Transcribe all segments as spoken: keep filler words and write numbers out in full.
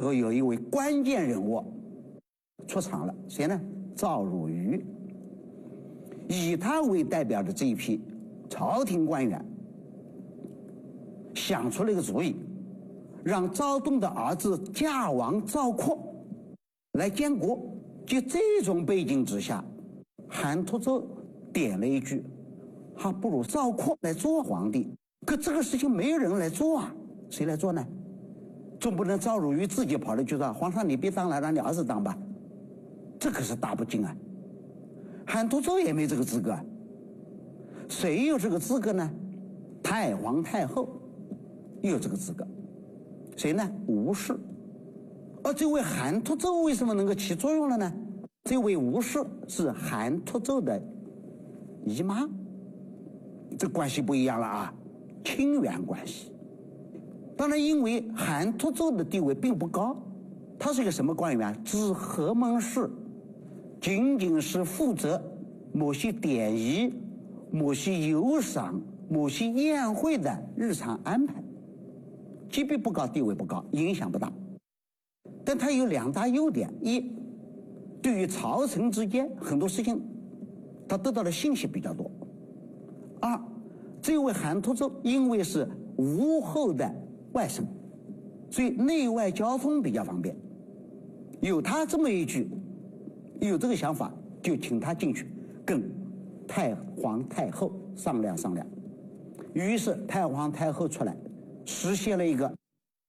候有一位关键人物出场了，谁呢？赵汝愚。以他为代表的这一批朝廷官员想出了一个主意，让赵盾的儿子驾王赵括来监国。就这种背景之下，韩侂胄点了一句，还不如赵括来做皇帝。可这个事情没有人来做啊，谁来做呢？总不能赵汝愚自己跑了去说，皇上你别当了，让你儿子当吧，这可是大不敬啊。韩侂胄也没这个资格，谁有这个资格呢？太皇太后有这个资格，谁呢？吴氏。而这位韩侂胄为什么能够起作用了呢？这位吴氏是韩侂胄的姨妈，这关系不一样了啊，亲缘关系。当然，因为韩侂胄的地位并不高，他是一个什么官员？知河门氏，仅仅是负责某些典仪、某些游赏、某些宴会的日常安排，级别不高，地位不高，影响不大。但他有两大优点：一，对于朝臣之间很多事情，他得到的信息比较多；二，这位韩侂胄因为是吴后的外甥，所以内外交通比较方便。有他这么一句，有这个想法，就请他进去跟太皇太后商量商量。于是太皇太后出来，实现了一个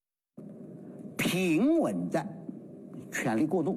平稳的权力过渡。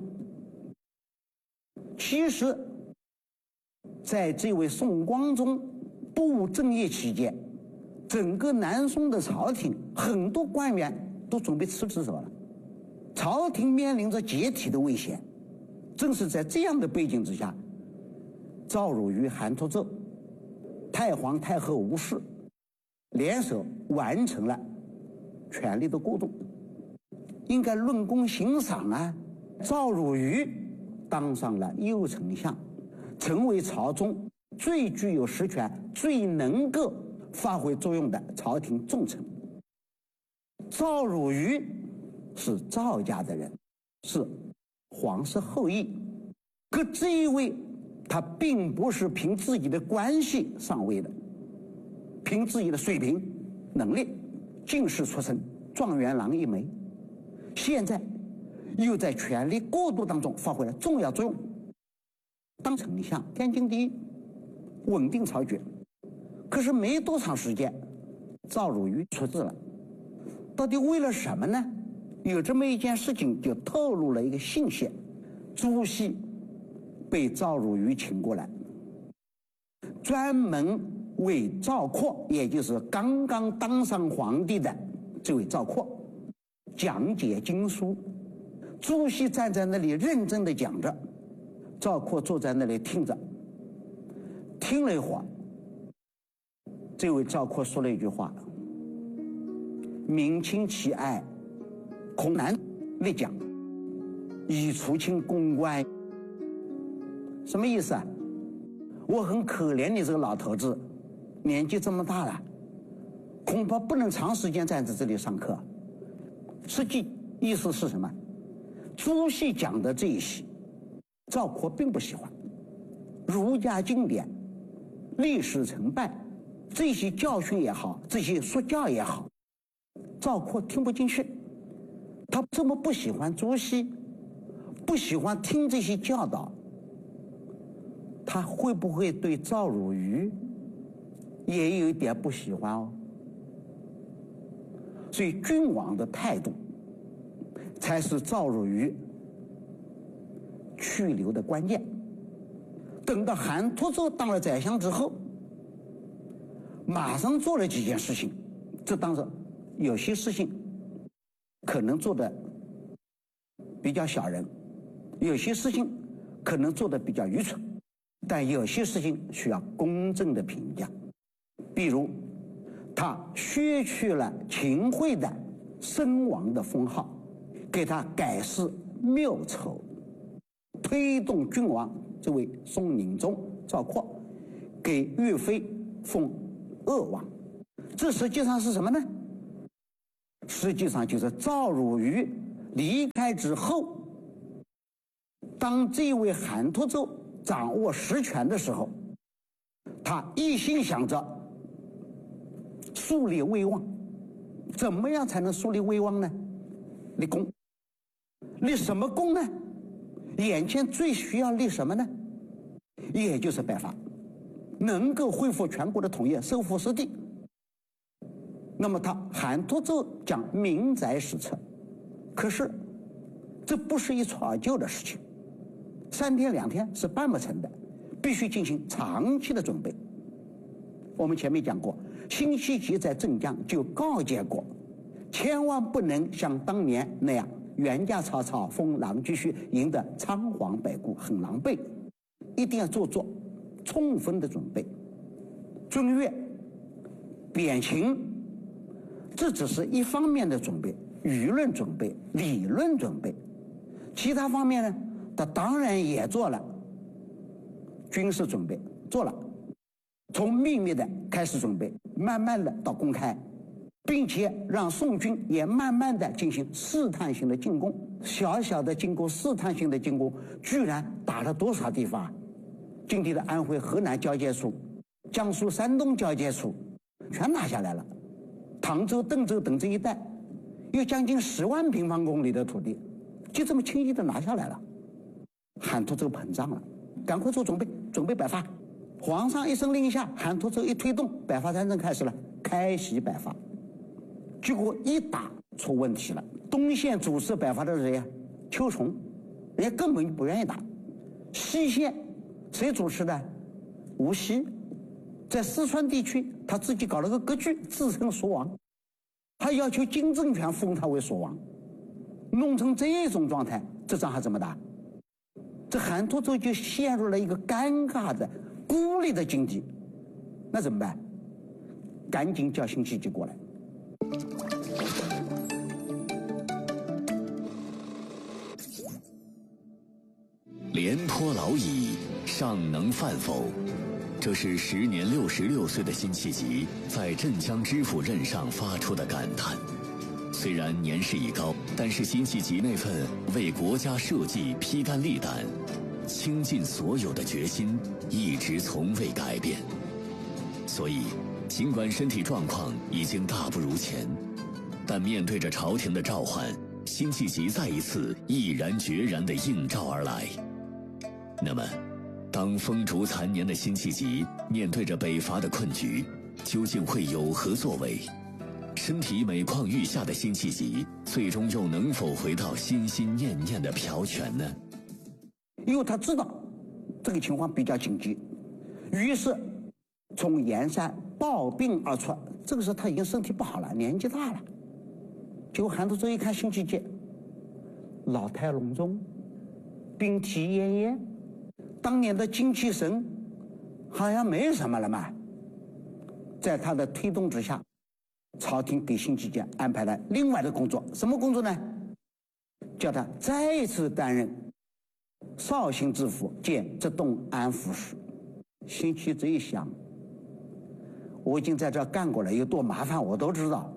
其实在这位宋光宗不务正业期间，整个南宋的朝廷很多官员都准备辞职走了，朝廷面临着解体的危险。正是在这样的背景之下，赵汝愚、韩侂胄、太皇太后吴氏联手完成了权力的过渡。应该论功行赏啊！赵汝愚当上了右丞相，成为朝中最具有实权、最能够发挥作用的朝廷重臣。赵汝愚是赵家的人，是皇室后裔，可这一位他并不是凭自己的关系上位的，凭自己的水平、能力，进士出身，状元郎一枚。现在又在权力过渡当中发挥了重要作用，当丞相天经地义，稳定朝局。可是没多长时间，赵汝愚出事了，到底为了什么呢？有这么一件事情就透露了一个信息：朱熹被赵汝愚请过来，专门为赵括，也就是刚刚当上皇帝的这位赵括讲解经书。朱熹站在那里认真地讲着，赵括坐在那里听着。听了一会儿，这位赵括说了一句话：明清其爱，恐难立讲，以除清公关。什么意思啊？我很可怜你这个老头子，年纪这么大了，恐怕不能长时间站在这里上课。实际意思是什么？朱熹讲的这一些，赵括并不喜欢。儒家经典、历史成败，这些教训也好，这些说教也好，赵括听不进去。他这么不喜欢朱熹，不喜欢听这些教导，他会不会对赵汝愚也有一点不喜欢哦？所以君王的态度才是赵汝愚去留的关键。等到韩侂胄当了宰相之后，马上做了几件事情。这当然有些事情可能做的比较小人，有些事情可能做的比较愚蠢，但有些事情需要公正的评价。比如他削去了秦桧的身王的封号，给他改谥缪丑，推动君王这位宋宁宗赵括给岳飞封鄂王。这实际上是什么呢？实际上就是赵汝愚离开派之后，当这位韩托胄掌握实权的时候，他一心想着树立威望。怎么样才能树立威望呢？立功。立什么功呢？眼前最需要立什么呢？也就是北伐，能够恢复全国的统一，收复失地。那么他韩托胄讲民宰史册，可是这不是一蹴而就的事情，三天两天是办不成的，必须进行长期的准备。我们前面讲过，辛弃疾在镇江就告诫过，千万不能像当年那样冤家草草，风浪继续，赢得仓皇北顾，很狼狈。一定要做做充分的准备。尊岳、贬秦，这只是一方面的准备，舆论准备、理论准备。其他方面呢，他当然也做了军事准备，做了。从秘密的开始准备，慢慢的到公开，并且让宋军也慢慢的进行试探性的进攻。小小的进攻，试探性的进攻，居然打了多少地方啊？今天的安徽、河南交界处、江苏、山东交界处，全拿下来了。唐州、邓州等这一带，有将近十万平方公里的土地，就这么轻易的拿下来了。韩托胄膨胀了，赶快做准备，准备北伐。皇上一声令下，韩托胄一推动，北伐战争开始了，开禧北伐。结果一打出问题了。东线主持北伐的是谁呀？邱崇，人家根本不愿意打。西线谁主持的？吴锡，在四川地区，他自己搞了个割据，自称蜀王，还要求金政权封他为蜀王，弄成这种状态，这仗还怎么打？这韩托胄就陷入了一个尴尬的、孤立的境地。那怎么办？赶紧叫辛弃疾过来。 廉颇老矣，尚能饭否？这是时年六十六岁的辛弃疾在镇江知府任上发出的感叹。虽然年事已高，但是辛弃疾那份为国家社稷披肝沥胆、倾尽所有的决心，一直从未改变。所以，尽管身体状况已经大不如前，但面对着朝廷的召唤，辛弃疾再一次毅然决然地应召而来。那么，当风烛残年的辛弃疾面对着北伐的困局，究竟会有何作为？身体每况愈下的辛弃疾，最终又能否回到心心念念的朴泉呢？ 因为他知道这个情况比较紧急，于是从盐山抱病而出。这个时候他已经身体不好了，年纪大了。结果韩托胄一看辛弃疾，老态龙钟，病体奄奄，当年的精气神好像没什么了嘛。在他的推动之下，朝廷给辛弃疾安排了另外的工作。什么工作呢？叫他再次担任绍兴知府兼浙东安抚使。辛弃疾一想，我已经在这干过了，有多麻烦我都知道。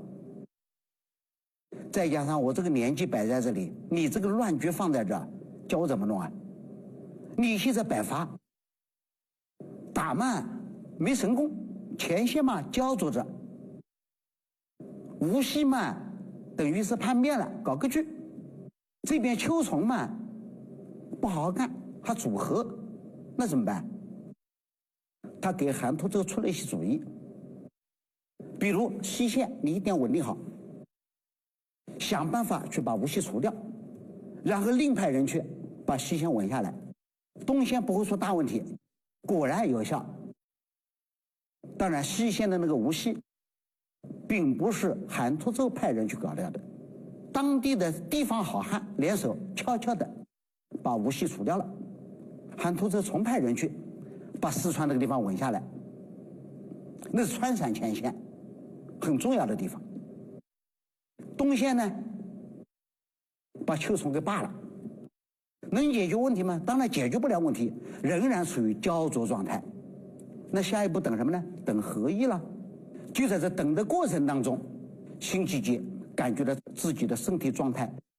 再加上我这个年纪摆在这里，你这个乱局放在这，叫我怎么弄啊？你现在北伐打嘛没成功，前线嘛焦灼着，无锡嘛等于是叛变了，搞割据，这边邱崇嘛不好好干，还组合，那怎么办？他给韩托胄出了一些主意，比如西线你一定要稳定好，想办法去把无锡除掉，然后另派人去把西线稳下来，东线不会出大问题。果然有效。当然西线的那个无锡并不是韩托胄派人去搞掉的，当地的地方好汉联手悄悄的把无锡除掉了，韩托胄重派人去把四川那个地方稳下来，那是川陕前线很重要的地方。东线呢把邱崇给罢了，能解决问题吗？当然解决不了问题，仍然处于焦灼状态。那下一步等什么呢？等和议了。就在这等的过程当中，辛弃疾感觉到自己的身体状态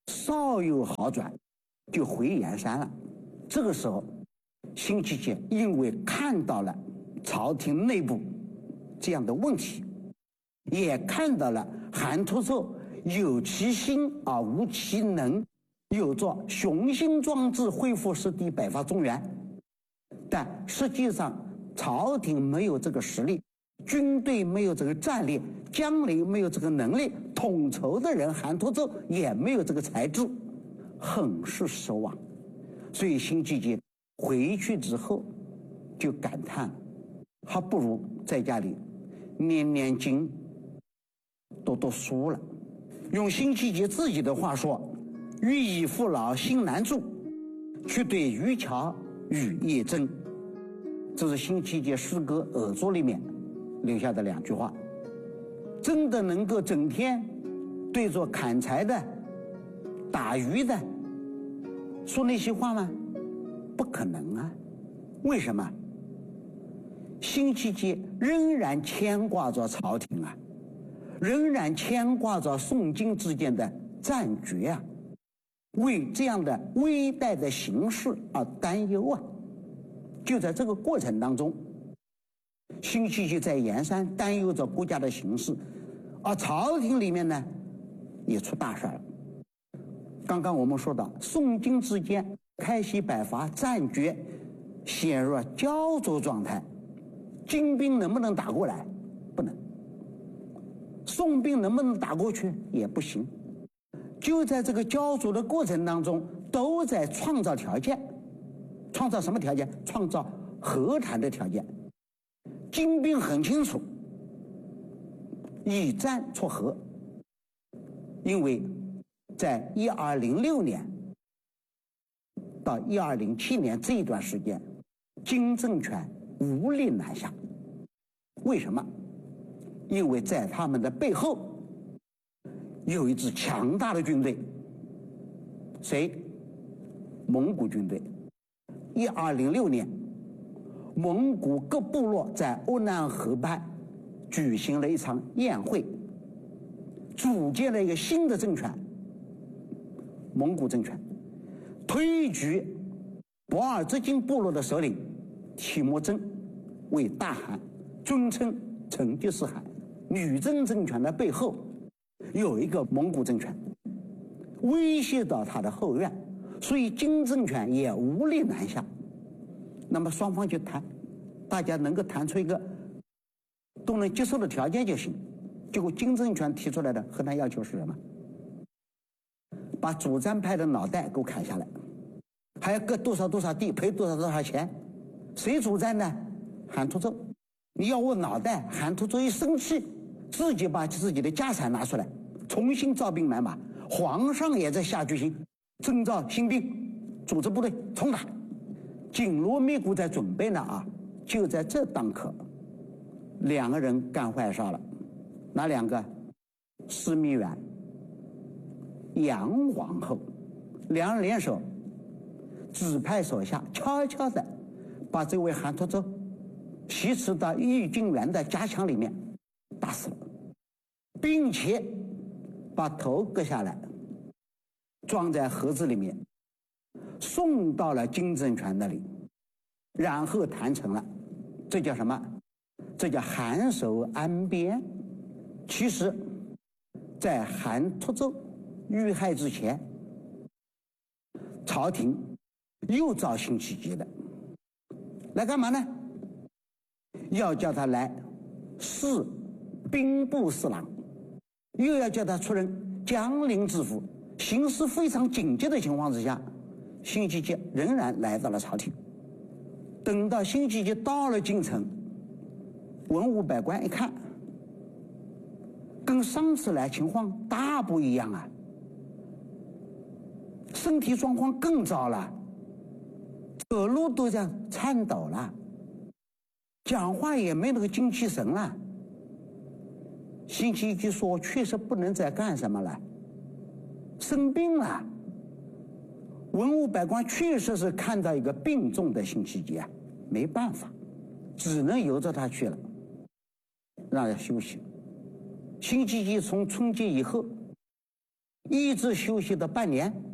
稍有好转，就回盐山了。这个时候，辛弃疾因为看到了朝廷内部这样的问题，也看到了韩秃胄有其心而无其能，有着雄心壮志恢复失地北伐中原，但实际上朝廷没有这个实力，军队没有这个战力，将领没有这个能力，统筹的人韩秃胄也没有这个才智，很是失望。所以辛弃疾回去之后就感叹，还不如在家里念念经，读读书了。用辛弃疾自己的话说，欲已父老心难住，却对渔樵语也真。这是辛弃疾诗歌《耳作》里面留下的两句话。真的能够整天对着砍柴的、打鱼的说那些话吗？不可能啊！为什么？辛弃疾仍然牵挂着朝廷啊，仍然牵挂着宋金之间的战局啊，为这样的危殆的形势而担忧啊。就在这个过程当中，辛弃疾在盐山担忧着国家的形势，而朝廷里面呢也出大事了。刚刚我们说到，宋金之间开西北伐，战局陷入焦灼状态，金兵能不能打过来？不能。宋兵能不能打过去？也不行。就在这个焦灼的过程当中，都在创造条件。创造什么条件？创造和谈的条件。金兵很清楚，以战促和。因为在一二零六年到一二零七年这一段时间，金政权无力南下。为什么？因为在他们的背后有一支强大的军队。谁？蒙古军队。一二零六年，蒙古各部落在欧南河畔举行了一场宴会，组建了一个新的政权——蒙古政权，推举博尔之金部落的首领提莫真为大汗，尊称成吉思汗。女真政权的背后有一个蒙古政权，威胁到他的后院，所以金政权也无力南下。那么双方就谈，大家能够谈出一个都能接受的条件就行。结果金政权提出来的和谈要求是什么？把主战派的脑袋给我砍下来，还要割多少多少地，赔多少多少钱。谁主战呢？韩秃胄。你要我脑袋，韩秃胄一生气，自己把自己的家产拿出来，重新招兵买马。皇上也在下决心征召新兵，组织部队冲打。紧锣密鼓在准备呢啊！就在这当刻，两个人干坏事了。哪两个？司密远、杨皇后，两人联手，指派手下悄悄地把这位韩秃胄挟持到御金园的家墙里面打死了，并且把头割下来，装在盒子里面，送到了金政权那里，然后谈成了。这叫什么？这叫韩守安边。其实在韩秃胄遇害之前，朝廷又找辛弃疾的，来干嘛呢？要叫他来侍兵部侍郎，又要叫他出任江陵知府。形势非常紧急的情况之下，辛弃疾仍然来到了朝廷。等到辛弃疾到了京城，文武百官一看，跟上次来情况大不一样啊，身体状况更糟了，走路都在颤抖了，讲话也没那个精气神了。辛弃疾说：“确实不能再干什么了，生病了。”文武百官确实是看到一个病重的辛弃疾啊，没办法，只能由着他去了，让他休息。辛弃疾从春节以后一直休息了半年。